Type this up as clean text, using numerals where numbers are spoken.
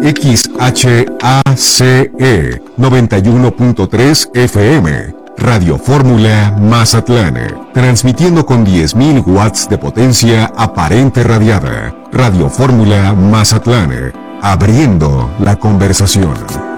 XHACE 91.3 FM. Radio Fórmula Mazatlán, transmitiendo con 10.000 watts de potencia aparente radiada. Radio Fórmula Mazatlán, abriendo la conversación.